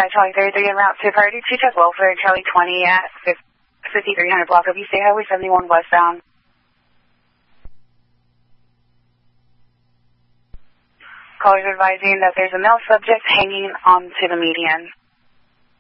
Charlie 33 en route to Priority 2 Check Welfare, Charlie 20 at 5300 block of East State Highway 71 westbound. Callers advising that there's a male subject hanging onto the median.